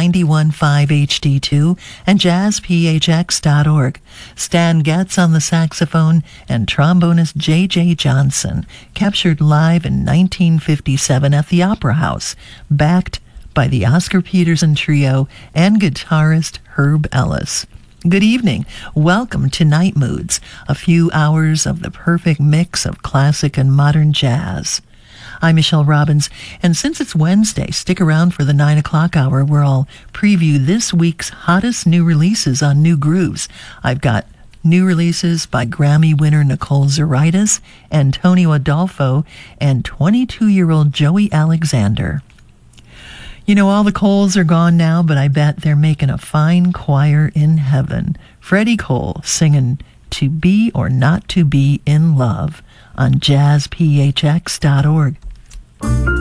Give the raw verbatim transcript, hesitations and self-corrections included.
ninety-one point five H D two and jazz p h x dot org. Stan Getz on the saxophone and trombonist J J Johnson, captured live in nineteen fifty-seven at the Opera House, backed by the Oscar Peterson Trio and guitarist Herb Ellis. Good evening. Welcome to Night Moods, a few hours of the perfect mix of classic and modern jazz. I'm Michelle Robbins, and since it's Wednesday, stick around for the nine o'clock hour where I'll preview this week's hottest new releases on New Grooves. I've got new releases by Grammy winner Nicole Zaritis, Antonio Adolfo, and twenty-two-year-old Joey Alexander. You know, all the Coles are gone now, but I bet they're making a fine choir in heaven. Freddie Cole singing To Be or Not to Be in Love on jazz p h x dot org.